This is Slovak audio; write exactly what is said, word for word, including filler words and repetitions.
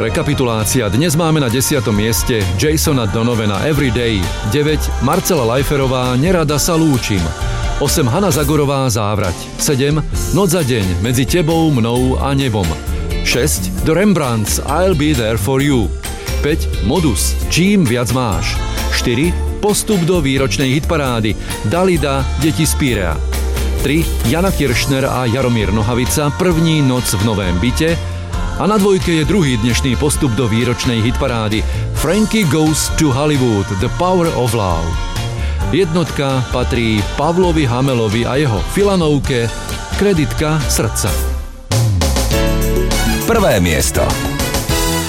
rekapitulácia. Dnes máme na desiatom mieste Jasona Donovana Everyday, deväť Marcela Lajferová Nerada sa lúčim, osem Hana Zagorová Závrať, sedem Noc za deň medzi tebou, mnou a nebom, šesť The Rembrandts I'll be there for you, päť Modus Čím viac máš, štyri Postup do výročnej hitparády Dalida Deti z Pírea, tri Jana Kiršner a Jaromír Nohavica První noc v novém byte a na dvojke je druhý dnešný postup do výročnej hitparády Frankie Goes to Hollywood The Power of Love. Jednotka patrí Pavlovi Hamelovi a jeho filanovke Kreditka srdca. Prvé miesto.